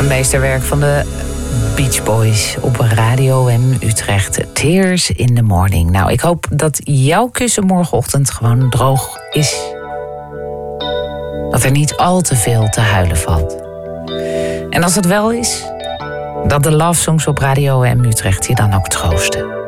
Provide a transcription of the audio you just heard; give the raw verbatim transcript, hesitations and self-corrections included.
meesterwerk van de Beach Boys op Radio M Utrecht. Tears in the morning. Nou, ik hoop dat jouw kussen morgenochtend gewoon droog is. Dat er niet al te veel te huilen valt. En als het wel is, dat de love songs op Radio M Utrecht je dan ook troosten.